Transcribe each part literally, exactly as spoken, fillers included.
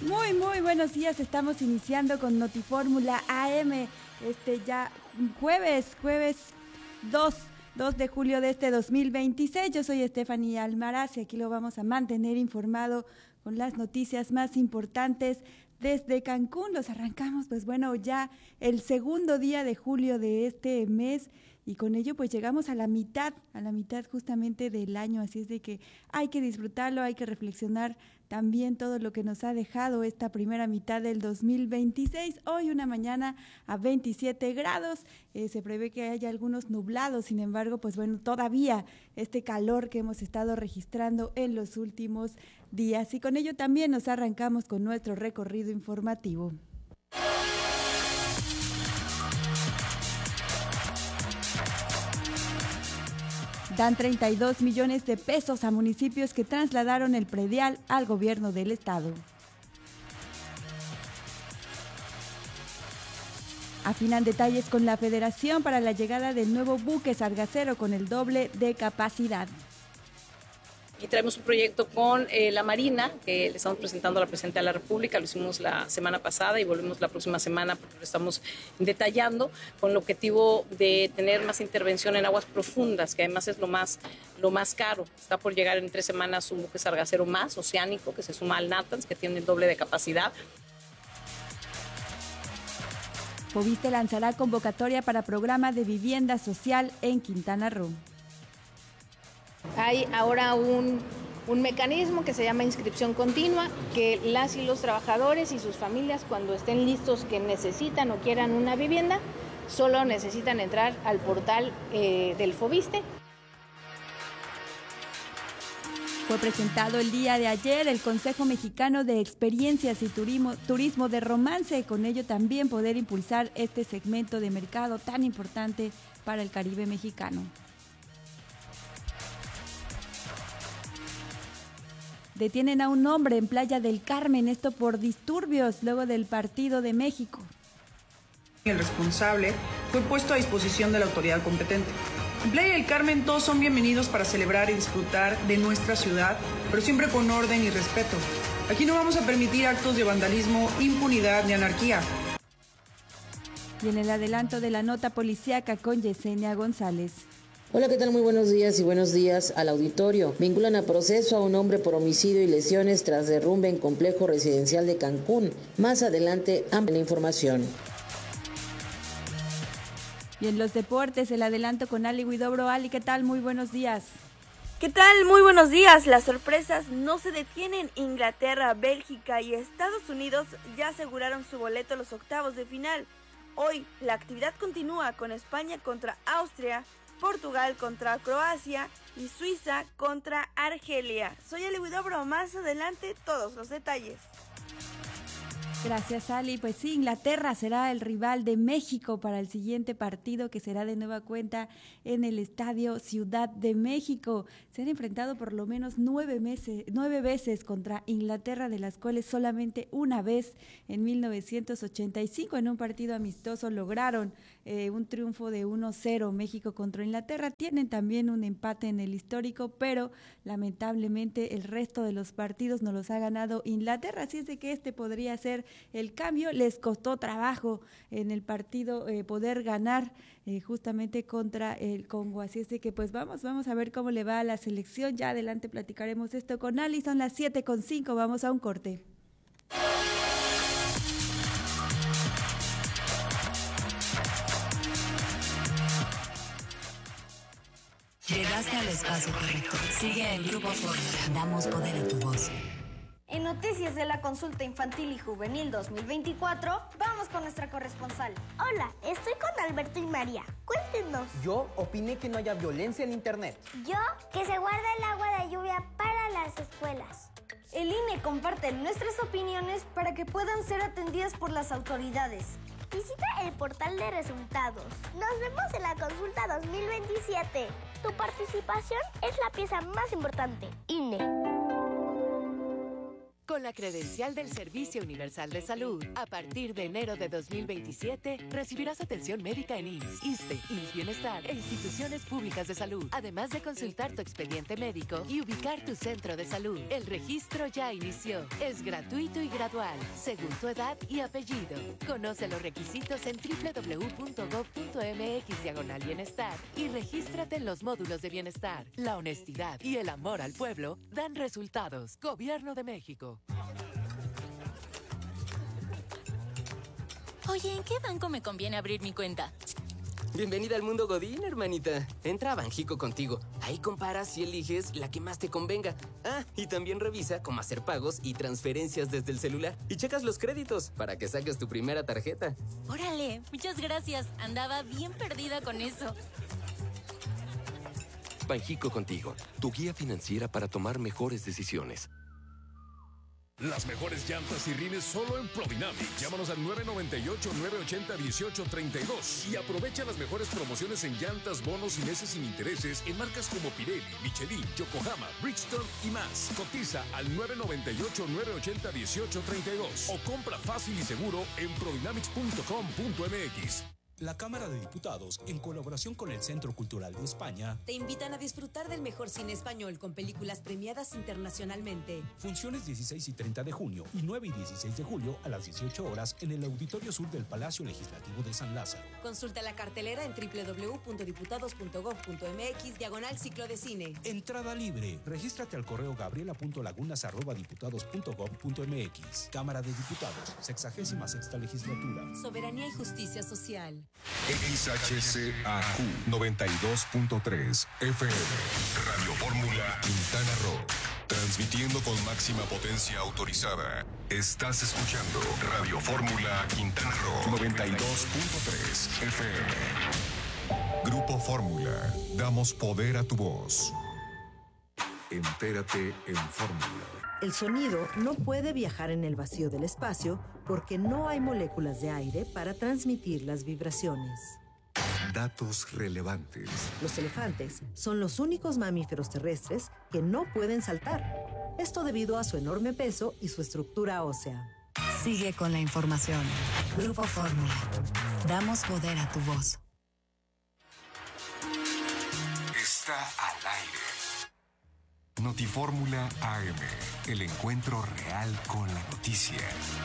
Muy, muy buenos días. Estamos iniciando con Notifórmula A M. Este ya jueves, jueves dos de julio de este dos mil veintiséis. Yo soy Estefanía Almaraz y aquí lo vamos a mantener informado con las noticias más importantes desde Cancún. Los arrancamos, pues bueno, ya el segundo día de julio de este mes. Y con ello pues llegamos a la mitad, a la mitad justamente del año, así es de que hay que disfrutarlo, hay que reflexionar también todo lo que nos ha dejado esta primera mitad del dos mil veintiséis. Hoy una mañana a veintisiete grados, eh, se prevé que haya algunos nublados, sin embargo pues bueno, todavía este calor que hemos estado registrando en los últimos días. Y con ello también nos arrancamos con nuestro recorrido informativo. Dan treinta y dos millones de pesos a municipios que trasladaron el predial al gobierno del estado. Afinan detalles con la Federación para la llegada del nuevo buque sargacero con el doble de capacidad. Y traemos un proyecto con eh, la Marina, que le estamos presentando a la Presidenta de la República, lo hicimos la semana pasada y volvemos la próxima semana porque lo estamos detallando, con el objetivo de tener más intervención en aguas profundas, que además es lo más, lo más caro. Está por llegar en tres semanas un buque sargacero más, oceánico, que se suma al Natanz, que tiene el doble de capacidad. Foviste lanzará convocatoria para programa de vivienda social en Quintana Roo. Hay ahora un, un mecanismo que se llama inscripción continua, que las y los trabajadores y sus familias, cuando estén listos que necesitan o quieran una vivienda, solo necesitan entrar al portal eh, del Foviste. Fue presentado el día de ayer el Consejo Mexicano de Experiencias y Turismo, Turismo de Romance, con ello también poder impulsar este segmento de mercado tan importante para el Caribe mexicano. Detienen a un hombre en Playa del Carmen, esto por disturbios luego del Partido de México. El responsable fue puesto a disposición de la autoridad competente. En Playa del Carmen todos son bienvenidos para celebrar y disfrutar de nuestra ciudad, pero siempre con orden y respeto. Aquí no vamos a permitir actos de vandalismo, impunidad ni anarquía. Y en el adelanto de la nota policíaca con Yesenia González. Hola, ¿qué tal? Muy buenos días y buenos días al auditorio. Vinculan a proceso a un hombre por homicidio y lesiones tras derrumbe en complejo residencial de Cancún. Más adelante, amplia información. Y en los deportes, el adelanto con Ali Huidobro. Ali, ¿qué tal? Muy buenos días. ¿Qué tal? Muy buenos días. Las sorpresas no se detienen. Inglaterra, Bélgica y Estados Unidos ya aseguraron su boleto a los octavos de final. Hoy, la actividad continúa con España contra Austria, Portugal contra Croacia y Suiza contra Argelia. Soy Ali Huidobro, más adelante todos los detalles. Gracias, Ali. Pues sí, Inglaterra será el rival de México para el siguiente partido, que será de nueva cuenta en el Estadio Ciudad de México. Se han enfrentado por lo menos nueve, meses, nueve veces contra Inglaterra, de las cuales solamente una vez en mil novecientos ochenta y cinco en un partido amistoso lograron eh, un triunfo de uno cero México contra Inglaterra. Tienen también un empate en el histórico, pero lamentablemente el resto de los partidos no los ha ganado Inglaterra, así es de que este podría ser el cambio. Les costó trabajo en el partido eh, poder ganar eh, justamente contra el Congo, así es de que pues vamos, vamos a ver cómo le va a la selección. Ya adelante platicaremos esto con Ali. Son las siete con cinco, vamos a un corte. Llegaste al espacio correcto. Sigue el Grupo Fórmula. Damos poder a tu voz. En noticias de la consulta infantil y juvenil dos mil veinticuatro, vamos con nuestra corresponsal. Hola, estoy con Alberto y María. Cuéntenos. Yo opiné que no haya violencia en internet. Yo, que se guarde el agua de lluvia para las escuelas. El I N E comparte nuestras opiniones para que puedan ser atendidas por las autoridades. Visita el portal de resultados. Nos vemos en la consulta dos mil veintisiete. Tu participación es la pieza más importante. I N E. Con la credencial del Servicio Universal de Salud, a partir de enero de dos mil veintisiete, recibirás atención médica en I M S S, ISSSTE, I M S S Bienestar e instituciones públicas de salud, además de consultar tu expediente médico y ubicar tu centro de salud. El registro ya inició. Es gratuito y gradual, según tu edad y apellido. Conoce los requisitos en doble u doble u doble u punto gob punto eme equis diagonal bienestar y regístrate en los módulos de bienestar. La honestidad y el amor al pueblo dan resultados. Gobierno de México. Oye, ¿en qué banco me conviene abrir mi cuenta? Bienvenida al mundo Godín, hermanita. Entra a Banjico contigo. Ahí comparas y eliges la que más te convenga. Ah, y también revisa cómo hacer pagos y transferencias desde el celular. Y checas los créditos para que saques tu primera tarjeta. Órale, muchas gracias. Andaba bien perdida con eso. Banjico contigo, tu guía financiera para tomar mejores decisiones. Las mejores llantas y rines solo en Prodynamics. Llámanos al nueve noventa y ocho, nueve ochenta, dieciocho treinta y dos y aprovecha las mejores promociones en llantas, bonos y meses sin intereses en marcas como Pirelli, Michelin, Yokohama, Bridgestone y más. Cotiza al nueve noventa y ocho, nueve ochenta, dieciocho treinta y dos o compra fácil y seguro en prodynamics punto com punto eme equis. La Cámara de Diputados, en colaboración con el Centro Cultural de España, te invitan a disfrutar del mejor cine español con películas premiadas internacionalmente. Funciones dieciséis y treinta de junio y nueve y dieciséis de julio a las dieciocho horas en el Auditorio Sur del Palacio Legislativo de San Lázaro. Consulta la cartelera en doble u doble u doble u punto diputados punto gob punto eme equis diagonal ciclo de cine. Entrada libre. Regístrate al correo gabriela punto lagunas arroba diputados punto gob punto eme equis. Cámara de Diputados, sexagésima sexta legislatura. Soberanía y justicia social. X H C A Q noventa y dos punto tres F M, Radio Fórmula Quintana Roo, transmitiendo con máxima potencia autorizada. Estás escuchando Radio Fórmula Quintana Roo noventa y dos punto tres F M. Grupo Fórmula, damos poder a tu voz. Entérate en Fórmula. El sonido no puede viajar en el vacío del espacio porque no hay moléculas de aire para transmitir las vibraciones. Datos relevantes. Los elefantes son los únicos mamíferos terrestres que no pueden saltar. Esto debido a su enorme peso y su estructura ósea. Sigue con la información. Grupo Fórmula. Damos poder a tu voz. Está al aire. Notifórmula A M, el encuentro real con la noticia.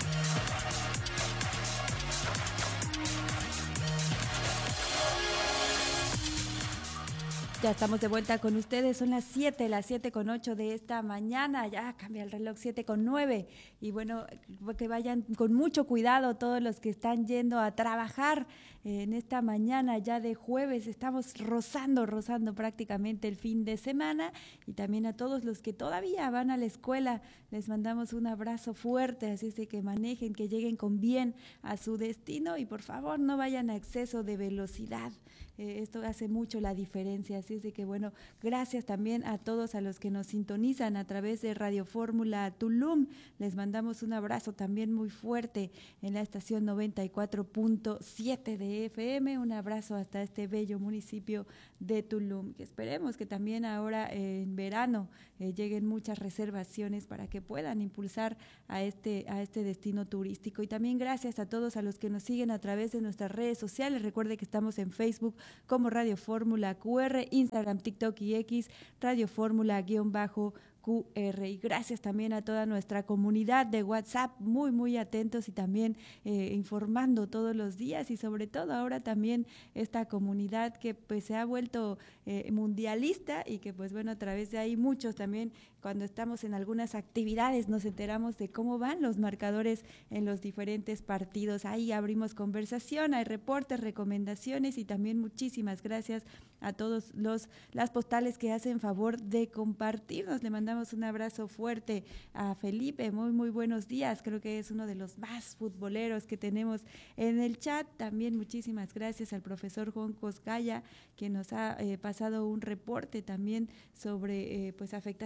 Ya estamos de vuelta con ustedes, son las siete, las siete con ocho de esta mañana, ya cambia el reloj, siete con nueve, y bueno, que vayan con mucho cuidado todos los que están yendo a trabajar eh, en esta mañana ya de jueves. Estamos rozando, rozando prácticamente el fin de semana, y también a todos los que todavía van a la escuela, les mandamos un abrazo fuerte, así es de que manejen, que lleguen con bien a su destino, y por favor no vayan a exceso de velocidad. Eh, esto hace mucho la diferencia, así es de que bueno, gracias también a todos a los que nos sintonizan a través de Radio Fórmula Tulum, les mandamos un abrazo también muy fuerte en la estación noventa y cuatro punto siete de F M, un abrazo hasta este bello municipio de Tulum, que esperemos que también ahora eh, en verano eh, lleguen muchas reservaciones para que puedan impulsar a este, a este destino turístico, y también gracias a todos a los que nos siguen a través de nuestras redes sociales. Recuerde que estamos en Facebook como Radio Fórmula Q R, Instagram, TikTok y X, Radio Fórmula guión bajo Q R. Y gracias también a toda nuestra comunidad de WhatsApp, muy, muy atentos y también eh, informando todos los días, y sobre todo ahora también esta comunidad que pues se ha vuelto eh, mundialista, y que pues bueno, a través de ahí muchos también, cuando estamos en algunas actividades, nos enteramos de cómo van los marcadores en los diferentes partidos. Ahí abrimos conversación, hay reportes, recomendaciones, y también muchísimas gracias a todos los las postales que hacen favor de compartirnos. Le mandamos un abrazo fuerte a Felipe, muy muy buenos días, creo que es uno de los más futboleros que tenemos en el chat. También muchísimas gracias al profesor Juan Coscaya, que nos ha eh, pasado un reporte también sobre eh, pues afectaciones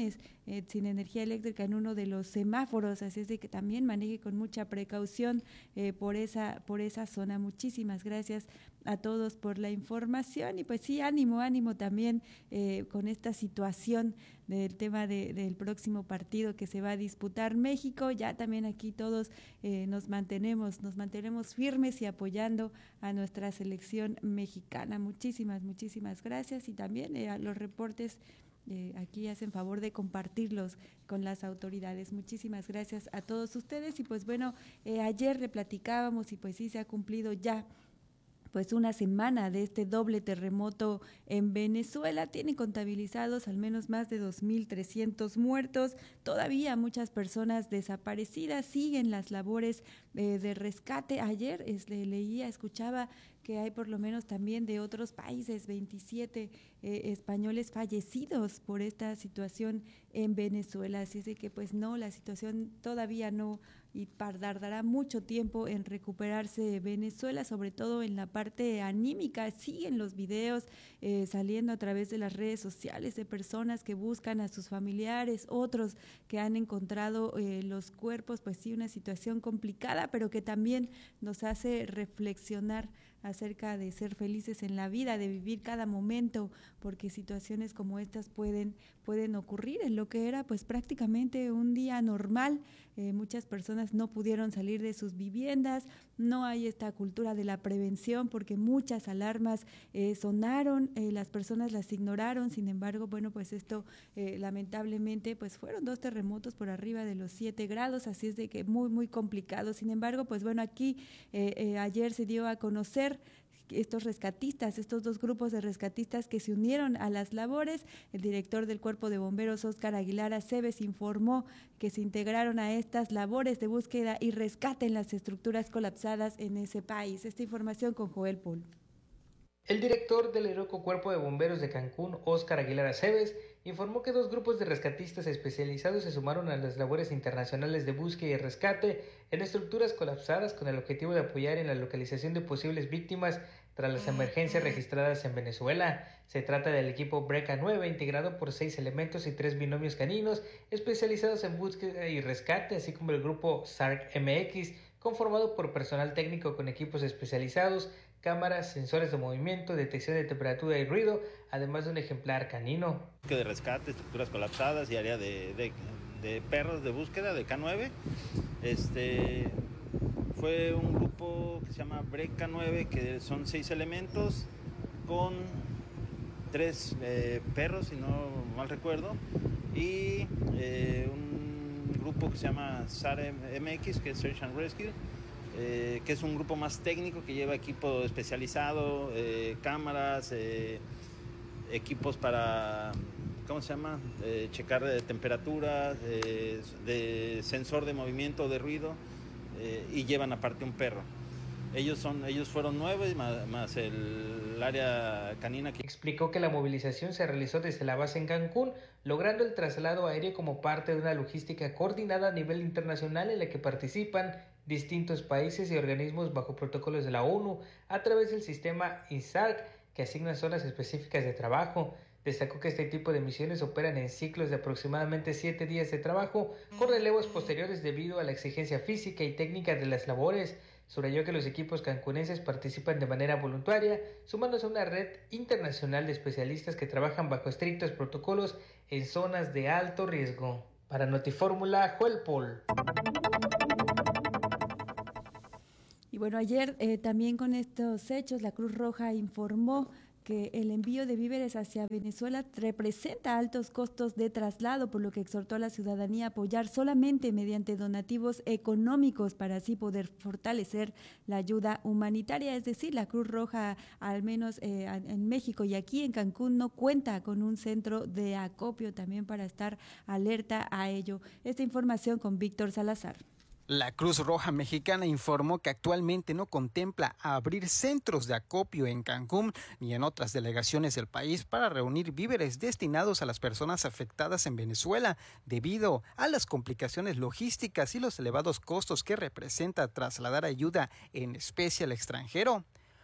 estaciones eh, sin energía eléctrica en uno de los semáforos, así es de que también maneje con mucha precaución eh, por esa por esa zona. Muchísimas gracias a todos por la información y pues sí, ánimo, ánimo también eh, con esta situación del tema de, del próximo partido que se va a disputar México. Ya también aquí todos eh, nos mantenemos, nos mantenemos firmes y apoyando a nuestra selección mexicana. Muchísimas, muchísimas gracias y también eh, a los reportes eh, aquí hacen favor de compartirlos con las autoridades. Muchísimas gracias a todos ustedes y pues bueno, eh, ayer le platicábamos y pues sí se ha cumplido ya pues una semana de este doble terremoto en Venezuela. Tiene contabilizados al menos más de dos mil trescientos muertos, todavía muchas personas desaparecidas, siguen las labores eh, de rescate. Ayer este, leía, escuchaba que hay por lo menos también de otros países, veintisiete eh, españoles fallecidos por esta situación en Venezuela, así es de que pues no, la situación todavía no, y tardará mucho tiempo en recuperarse Venezuela, sobre todo en la parte anímica. Siguen los videos eh, saliendo a través de las redes sociales de personas que buscan a sus familiares, otros que han encontrado eh, los cuerpos, pues sí, una situación complicada, pero que también nos hace reflexionar acerca de ser felices en la vida, de vivir cada momento, porque situaciones como estas pueden, pueden ocurrir en lo que era pues prácticamente un día normal. Eh, muchas personas no pudieron salir de sus viviendas, no hay esta cultura de la prevención porque muchas alarmas eh, sonaron, eh, las personas las ignoraron. Sin embargo, bueno, pues esto eh, lamentablemente pues fueron dos terremotos por arriba de los siete grados, así es de que muy, muy complicado. Sin embargo, pues bueno, aquí eh, eh, ayer se dio a conocer estos rescatistas, estos dos grupos de rescatistas que se unieron a las labores. El director del Cuerpo de Bomberos, Óscar Aguilar Aceves, informó que se integraron a estas labores de búsqueda y rescate en las estructuras colapsadas en ese país. Esta información con Joel Pool. El director del heroico Cuerpo de Bomberos de Cancún, Óscar Aguilar Aceves, informó que dos grupos de rescatistas especializados se sumaron a las labores internacionales de búsqueda y rescate en estructuras colapsadas con el objetivo de apoyar en la localización de posibles víctimas tras las emergencias registradas en Venezuela. Se trata del equipo Breca nueve, integrado por seis elementos y tres binomios caninos especializados en búsqueda y rescate, así como el grupo S A R C M X, conformado por personal técnico con equipos especializados, cámaras, sensores de movimiento, detección de temperatura y ruido, además de un ejemplar canino. De rescate, estructuras colapsadas y área de, de, de perros de búsqueda de K nueve. Este fue un grupo que se llama Breca nueve, que son seis elementos con tres eh, perros, si no mal recuerdo, y eh, un grupo que se llama S A R M X, que es Search and Rescue, eh, que es un grupo más técnico que lleva equipo especializado, eh, cámaras, eh, equipos para, ¿cómo se llama? Eh, checar de temperatura, eh, de sensor de movimiento, de ruido, eh, y llevan aparte un perro. Ellos son, ellos fueron nueve, más, más el, el área canina. Que... Explicó que la movilización se realizó desde la base en Cancún, logrando el traslado aéreo como parte de una logística coordinada a nivel internacional en la que participan distintos países y organismos bajo protocolos de la ONU a través del sistema I S A R C, que asigna zonas específicas de trabajo. Destacó que este tipo de misiones operan en ciclos de aproximadamente siete días de trabajo, con relevos posteriores debido a la exigencia física y técnica de las labores. Subrayó que los equipos cancunenses participan de manera voluntaria, sumándose a una red internacional de especialistas que trabajan bajo estrictos protocolos en zonas de alto riesgo. Para Notifórmula, Joel Paul. Y bueno, ayer eh, también con estos hechos, la Cruz Roja informó que el envío de víveres hacia Venezuela representa altos costos de traslado, por lo que exhortó a la ciudadanía a apoyar solamente mediante donativos económicos para así poder fortalecer la ayuda humanitaria. Es decir, la Cruz Roja, al menos eh, en México y aquí en Cancún, no cuenta con un centro de acopio también para estar alerta a ello. Esta información con Víctor Salazar. La Cruz Roja Mexicana informó que actualmente no contempla abrir centros de acopio en Cancún ni en otras delegaciones del país para reunir víveres destinados a las personas afectadas en Venezuela debido a las complicaciones logísticas y los elevados costos que representa trasladar ayuda en especie al extranjero.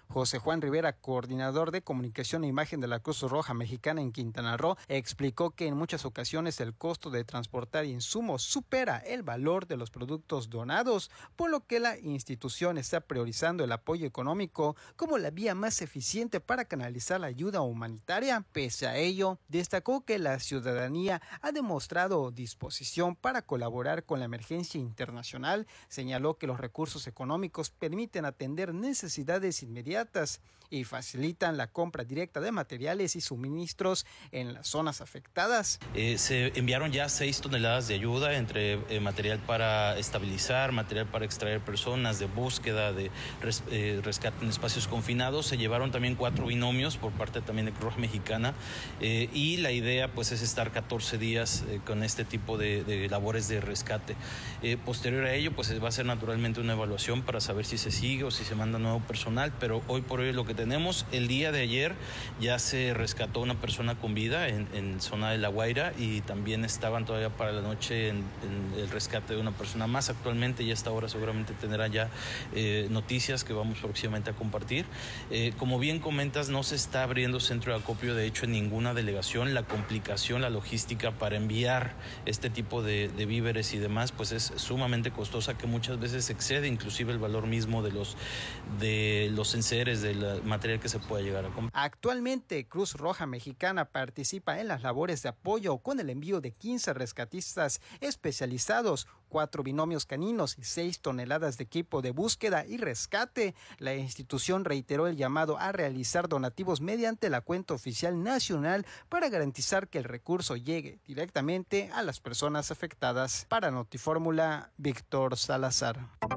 José Juan Rivera, coordinador de comunicación e imagen de la Cruz Roja Mexicana en Quintana Roo, explicó que en muchas ocasiones el costo de transportar insumos supera el valor de los productos donados, por lo que la institución está priorizando el apoyo económico como la vía más eficiente para canalizar la ayuda humanitaria. Pese a ello, destacó que la ciudadanía ha demostrado disposición para colaborar con la emergencia internacional. Señaló que los recursos económicos permiten atender necesidades inmediatas y facilitan la compra directa de materiales y suministros en las zonas afectadas. Eh, se enviaron ya seis toneladas de ayuda entre eh, material para estabilizar, material para extraer personas, de búsqueda, de res, eh, rescate en espacios confinados. Se llevaron también cuatro binomios por parte también de Cruz Roja Mexicana eh, y la idea pues es estar catorce días eh, con este tipo de, de labores de rescate. Eh, posterior a ello pues va a ser naturalmente una evaluación para saber si se sigue o si se manda nuevo personal, pero hoy por hoy lo que tenemos, el día de ayer ya se rescató una persona con vida en, en zona de La Guaira y también estaban todavía para la noche en, en el rescate de una persona más. Actualmente y a esta hora seguramente tendrán ya eh, noticias que vamos próximamente a compartir. Eh, como bien comentas, no se está abriendo centro de acopio de hecho en ninguna delegación. La complicación, la logística para enviar este tipo de, de víveres y demás pues es sumamente costosa, que muchas veces excede inclusive el valor mismo de los, de los enseres, del material que se pueda llegar a comprar. Actualmente, Cruz Roja Mexicana participa en las labores de apoyo con el envío de quince rescatistas especializados, cuatro binomios caninos y seis toneladas de equipo de búsqueda y rescate. La institución reiteró el llamado a realizar donativos mediante la cuenta oficial nacional para garantizar que el recurso llegue directamente a las personas afectadas. Para Notifórmula, Víctor Salazar.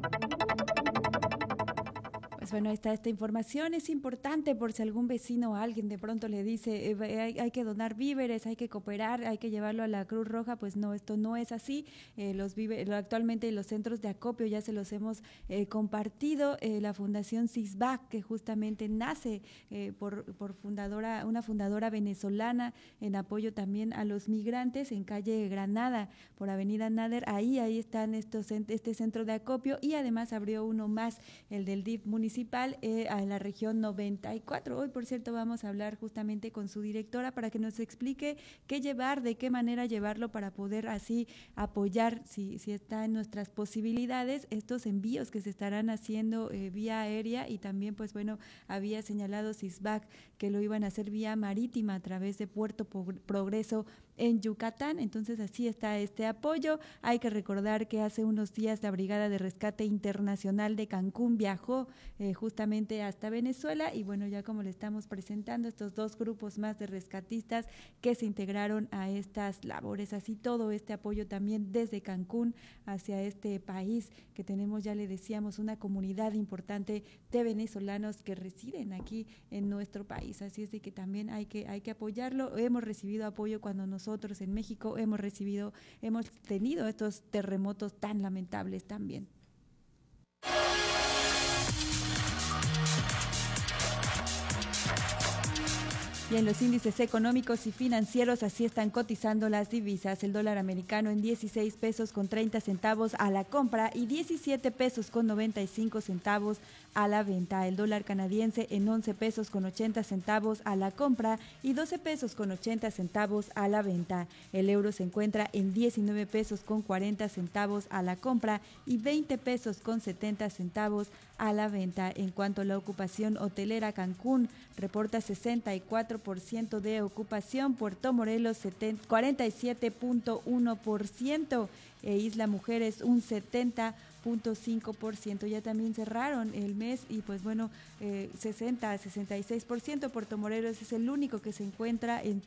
Pues bueno, ahí está esta información, es importante por si algún vecino o alguien de pronto le dice eh, hay, hay que donar víveres, hay que cooperar, hay que llevarlo a la Cruz Roja, pues no, esto no es así. Eh, los víveres, actualmente los centros de acopio ya se los hemos eh, compartido. Eh, la Fundación CISBAC, que justamente nace eh, por, por fundadora, una fundadora venezolana en apoyo también a los migrantes en calle Granada, por Avenida Nader, ahí, ahí están estos, este centro de acopio y además abrió uno más, el del D I F municipal. Eh, a la región noventa y cuatro. Hoy, por cierto, vamos a hablar justamente con su directora para que nos explique qué llevar, de qué manera llevarlo para poder así apoyar, si, si está en nuestras posibilidades, estos envíos que se estarán haciendo eh, vía aérea y también, pues bueno, había señalado CISBAC que lo iban a hacer vía marítima a través de Puerto Progreso en Yucatán. Entonces así está este apoyo. Hay que recordar que hace unos días la Brigada de Rescate Internacional de Cancún viajó eh, justamente hasta Venezuela y bueno, ya como le estamos presentando, estos dos grupos más de rescatistas que se integraron a estas labores, así todo este apoyo también desde Cancún hacia este país que tenemos, ya le decíamos, una comunidad importante de venezolanos que residen aquí en nuestro país, así es de que también hay que, hay que apoyarlo. Hemos recibido apoyo cuando nos Nosotros en México hemos recibido, hemos tenido estos terremotos tan lamentables también. Y en los índices económicos y financieros así están cotizando las divisas. El dólar americano en dieciséis pesos con treinta centavos a la compra y diecisiete pesos con noventa y cinco centavos a la venta. El dólar canadiense en once pesos con ochenta centavos a la compra y doce pesos con ochenta centavos a la venta. El euro se encuentra en diecinueve pesos con cuarenta centavos a la compra y veinte pesos con setenta centavos a la venta. En cuanto a la ocupación hotelera, Cancún reporta sesenta y cuatro por ciento de ocupación, Puerto Morelos cuarenta y siete punto uno por ciento e Isla Mujeres un setenta punto cinco por ciento. Ya también cerraron el mes y pues bueno, eh, sesenta a sesenta y seis por ciento. Puerto Morelos es el único que se encuentra en